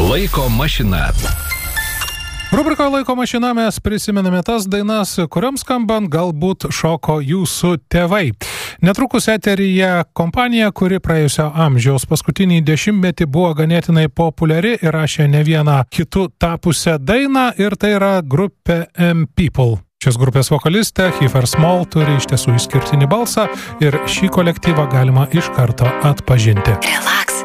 Laiko mašina. Rubrikoje Laiko mašina mes prisimename tas dainas, kuriams skambant galbūt šoko jūsų tėvai. Netrukus eteryje kompanija, kuri praėjusio amžiaus paskutinį dešimtmetį buvo ganėtinai populiari ir rašė ne vieną hitų tapusią dainą, ir tai yra grupė M-People. Šios grupės vokalistė Heifer Small turi iš tiesų išskirtinį balsą ir šį kolektyvą galima iš karto atpažinti. Relax.